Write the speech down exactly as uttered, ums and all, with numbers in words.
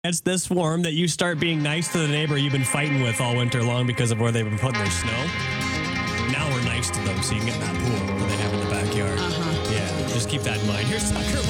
It's this warm that you start being nice to the neighbor you've been fighting with all winter long because of where they've been putting their snow. Now we're nice to them so you can get that pool that they have in the backyard. Uh-huh. Yeah, just keep that in mind. Here's Tucker